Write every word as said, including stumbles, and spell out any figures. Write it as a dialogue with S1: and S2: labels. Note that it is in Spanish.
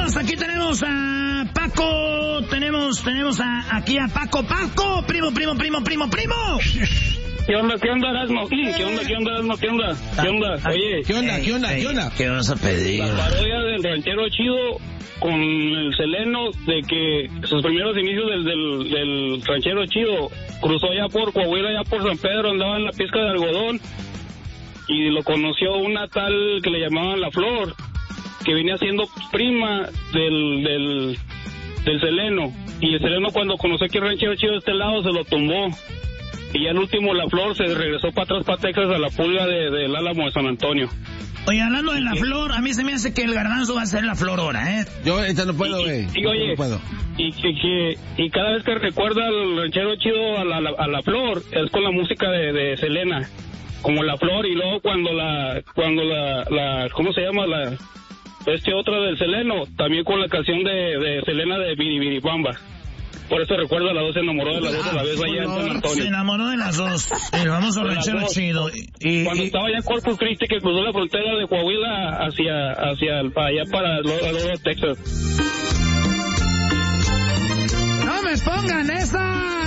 S1: tenemos, aquí tenemos a Paco, tenemos, tenemos a, aquí a Paco, Paco, primo, primo, primo, primo, primo.
S2: ¿Qué onda, qué onda, Erasmo? ¿Qué onda, qué onda, Erasmo? ¿Qué onda? ¿Qué onda? Oye.
S3: ¿Qué onda, qué onda, qué onda?
S1: ¿Qué vas a pedir?
S2: La parodia del ranchero chido con el Seleno, de que sus primeros inicios del, del, del ranchero chido cruzó ya por Coahuila, ya por San Pedro, andaba en la pizca de algodón y lo conoció una tal que le llamaban La Flor, que venía siendo prima del, del, del Seleno, y el Seleno cuando conoció que el ranchero chido de este lado se lo tumbó, y ya el último La Flor se regresó para atrás para Texas a la pulga del de, de Álamo de San Antonio.
S1: Oye, hablando de La Flor, a mí se me hace que el Garbanzo va a ser La Flor ahora, ¿eh?
S3: Yo esta no puedo, güey.
S2: Y, y, oye,
S3: no puedo.
S2: Y, que, que, y cada vez que recuerda al ranchero chido a la, a la Flor, es con la música de, de Selena, como La Flor, y luego cuando la, cuando la, la ¿cómo se llama? La, este otra del Seleno, también con la canción de, de Selena de Biribiribamba. Por eso recuerdo a las dos, se enamoró de las dos a la vez allá en San Antonio.
S1: Se enamoró de las dos, el famoso ranchero chido. Y,
S2: Cuando
S1: y,
S2: estaba allá en Corpus Christi, que cruzó la frontera de Coahuila hacia, hacia el, para allá para Laredo, Texas.
S1: ¡No me pongan esa!